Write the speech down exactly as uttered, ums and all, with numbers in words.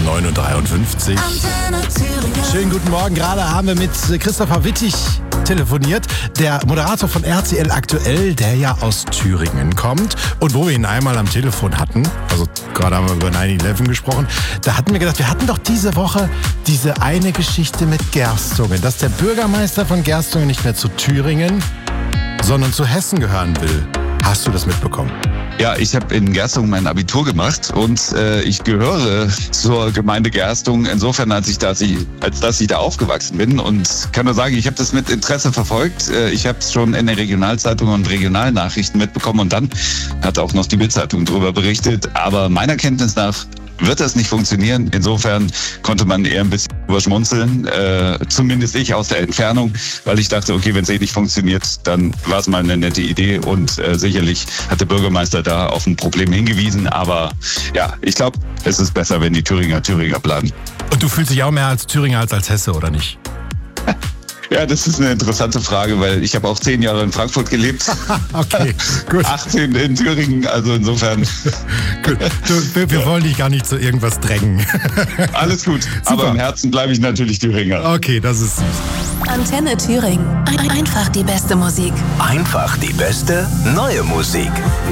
neun Uhr dreiundfünfzig. Schönen guten Morgen. Gerade haben wir mit Christopher Wittig telefoniert, der Moderator von R T L Aktuell, der ja aus Thüringen kommt. Und wo wir ihn einmal am Telefon hatten, also gerade haben wir über neun elf gesprochen, da hatten wir gedacht, wir hatten doch diese Woche diese eine Geschichte mit Gerstungen, dass der Bürgermeister von Gerstungen nicht mehr zu Thüringen, sondern zu Hessen gehören will. Hast du das mitbekommen? Ja, ich habe in Gerstungen mein Abitur gemacht und äh, ich gehöre zur Gemeinde Gerstungen insofern, als ich, da, als dass ich da aufgewachsen bin, und kann nur sagen, ich habe das mit Interesse verfolgt. Äh, ich habe es schon in der Regionalzeitung und Regionalnachrichten mitbekommen und dann hat auch noch die Bild-Zeitung darüber berichtet. Aber meiner Kenntnis nach wird das nicht funktionieren. Insofern konnte man eher ein bisschen überschmunzeln, äh, zumindest ich aus der Entfernung, weil ich dachte, okay, wenn es eh nicht funktioniert, dann war es mal eine nette Idee und äh, sicherlich hat der Bürgermeister da auf ein Problem hingewiesen, aber ja, ich glaube, es ist besser, wenn die Thüringer Thüringer bleiben. Und du fühlst dich auch mehr als Thüringer als als Hesse, oder nicht? Ja, das ist eine interessante Frage, weil ich habe auch zehn Jahre in Frankfurt gelebt. Okay, gut. achtzehn in Thüringen, also insofern. Gut. Du, wir, wir wollen dich gar nicht zu irgendwas drängen. Alles gut, Super. Aber im Herzen bleibe ich natürlich Thüringer. Okay, das ist süß. Antenne Thüringen. Ein- Einfach die beste Musik. Einfach die beste neue Musik.